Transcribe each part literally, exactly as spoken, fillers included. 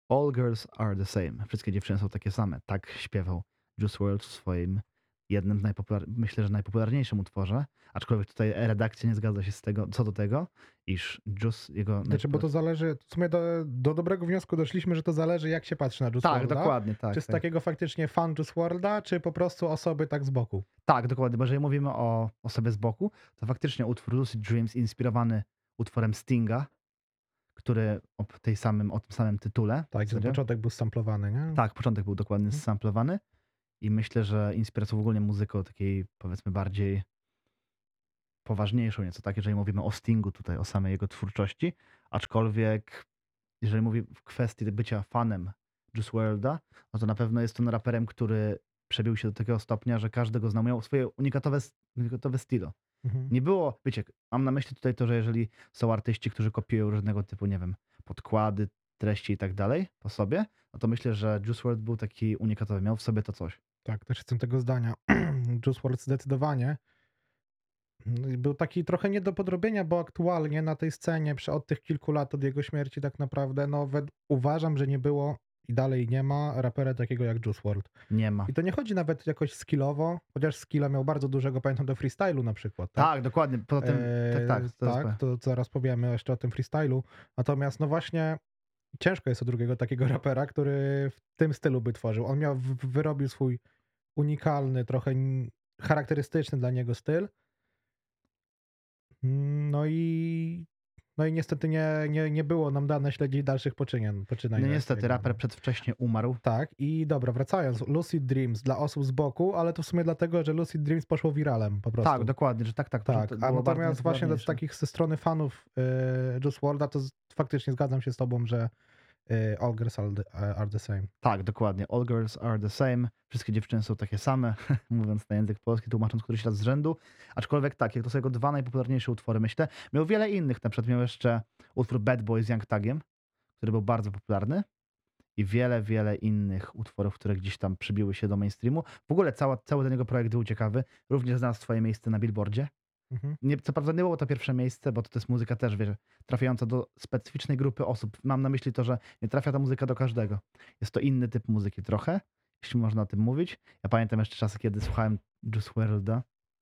All girls are the same. Wszystkie dziewczyny są takie same. Tak śpiewał Juice world w swoim jednym z najpopular myślę, że najpopularniejszym utworze, aczkolwiek tutaj redakcja nie zgadza się z tego co do tego, iż Juice jego Znaczy, bo najpopular to zależy w sumie do do dobrego wniosku doszliśmy, że to zależy jak się patrzy na Juice Tak, worlda. dokładnie, Czy tak, z tak. takiego faktycznie fan Juice worlda, czy po prostu osoby tak z boku? Tak, dokładnie, bo jeżeli mówimy o osobie z boku, to faktycznie utwór Lucid Dreams inspirowany utworem Stinga, który o p tej samym o tym samym tytule w Tak, gdzie ten zasadzie. początek był samplowany, nie? Tak, początek był dokładnie Mhm. zsamplowany i myślę, że inspiracją ogólnie muzyką takiej powiedzmy bardziej poważniejszą nieco, tak, jeżeli mówimy o Stingu tutaj, o samej jego twórczości, aczkolwiek jeżeli mówię w kwestii bycia fanem Juice worlda, no to na pewno jest on raperem, który przebił się do takiego stopnia, że każdy go znał, miał swoje unikatowe s unikatowe stylo. Mhm. Nie było wiecie, mam na myśli tutaj to, że jeżeli są artyści, którzy kopiują różnego typu, nie wiem, podkłady, treści i tak dalej po sobie, no to myślę, że Juice world był taki unikatowy, miał w sobie to coś. Tak, też jestem tego zdania. Juice world zdecydowanie mm, był taki trochę nie do podrobienia, bo aktualnie na tej scenie przy od tych kilku lat od jego śmierci tak naprawdę, no wed uważam, że nie było i dalej nie ma rapera takiego jak Juice world. Nie ma. I to nie chodzi nawet jakoś skillowo, chociaż skilla miał bardzo dużego, pamiętam do freestylu na przykład, tak? Tak, dokładnie, poza tym tak, tak, Eee, zaraz tak, powiem. to zaraz powiemy jeszcze o tym freestylu. Natomiast no właśnie ciężko jest o drugiego takiego rapera, który w tym stylu by tworzył. On miał w w wyrobił swój unikalny, trochę n charakterystyczny dla niego styl. Mm, no i no i niestety nie nie nie było nam dane śledzić dalszych poczynian poczynań No re niestety jego, raper no. przedwcześnie umarł. Tak i dobra, wracając, Lucid Dreams dla osób z boku, ale to w sumie dlatego, że Lucid Dreams poszło viralem po Tak, prostu. dokładnie, że tak, tak, że Tak, to a było bardzo natomiast właśnie do najpopularniejsze. takich ze strony fanów, yy, Juice worlda to z faktycznie zgadzam się z tobą, że, yy, All girls are the are the same. Tak, dokładnie. All girls are the same. Wszystkie dziewczyny są takie same, mówiąc na język polski, tłumacząc któryś raz z rzędu. Aczkolwiek tak, jak to są jego dwa najpopularniejsze utwory, myślę. Miał wiele innych, na przykład miał jeszcze utwór Bad Boy z Young Thugiem, który był bardzo popularny i wiele, wiele innych utworów, które gdzieś tam przybiły się do mainstreamu. W ogóle cała cały ten jego projekt był ciekawy. Również znalazł swoje miejsce na Billboardzie. Mhm. Nie, co prawda nie było to pierwsze miejsce, bo to jest muzyka też, wiesz, trafiająca do specyficznej grupy osób. Mam na myśli to, że nie trafia ta muzyka do każdego. Jest to inny typ muzyki trochę, jeśli można o tym mówić. Ja pamiętam jeszcze czasy, kiedy słuchałem Juice worlda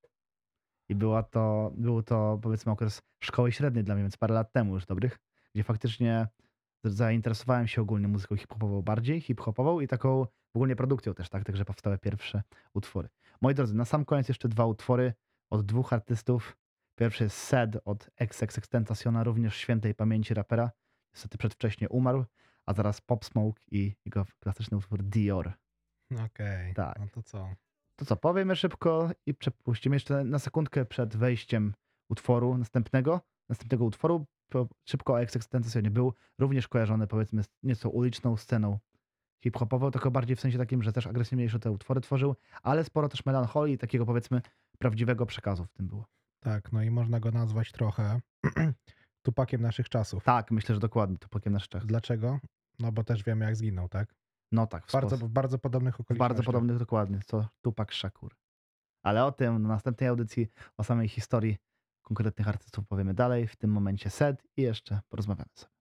i była to, był to powiedzmy okres szkoły średniej dla mnie, więc parę lat temu już dobrych, gdzie faktycznie zainteresowałem się ogólnie muzyką hip-hopową bardziej, hip-hopową i taką ogólnie produkcją też, tak, także powstały pierwsze utwory. Moi drodzy, na sam koniec jeszcze dwa utwory od dwóch artystów. Pierwszy jest Sad od XXXTentaciona, również świętej pamięci rapera. Niestety przedwcześnie umarł, a zaraz Pop Smoke i jego klasyczny utwór Dior. Okej, Tak. no to co? To co, powiemy szybko i przepuścimy jeszcze na sekundkę przed wejściem utworu następnego, następnego utworu. Po, szybko o XXXTentacionie. Był również kojarzony powiedzmy z nieco uliczną sceną hip-hopową, tylko bardziej w sensie takim, że też agresywniejsze te utwory tworzył, ale sporo też melancholii i takiego powiedzmy prawdziwego przekazu w tym było. Tak, no i można go nazwać trochę Tupakiem naszych czasów. Tak, myślę, że dokładnie, Tupaciem naszych czasów. Dlaczego? No bo też wiemy jak zginął, tak? No tak, w Bardzo sposób. w bardzo podobnych W bardzo okolicznościach. podobnych dokładnie, co Tupac Shakur. Ale o tym na następnej audycji, o samej historii konkretnych artystów powiemy dalej. W tym momencie Sad i jeszcze porozmawiamy sobie.